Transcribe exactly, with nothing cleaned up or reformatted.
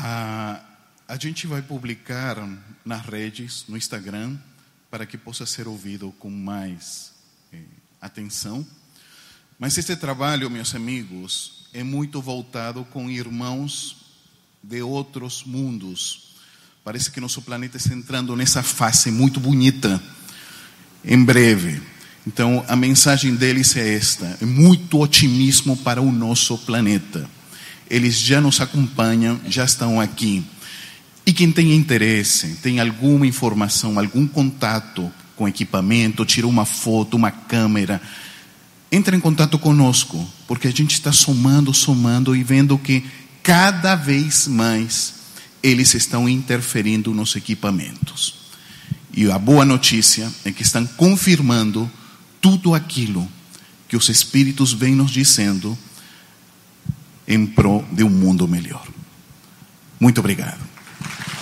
A, a gente vai publicar nas redes, no Instagram, para que possa ser ouvido com mais eh, atenção. Mas este trabalho, meus amigos, é muito voltado com irmãos de outros mundos. Parece que nosso planeta está entrando nessa fase muito bonita, em breve. Então, a mensagem deles é esta: é muito otimismo para o nosso planeta. Eles já nos acompanham, já estão aqui. E quem tem interesse, tem alguma informação, algum contato com equipamento, tira uma foto, uma câmera, entre em contato conosco, porque a gente está somando, somando e vendo que cada vez mais eles estão interferindo nos equipamentos. E a boa notícia é que estão confirmando tudo aquilo que os Espíritos vêm nos dizendo em prol de um mundo melhor. Muito obrigado.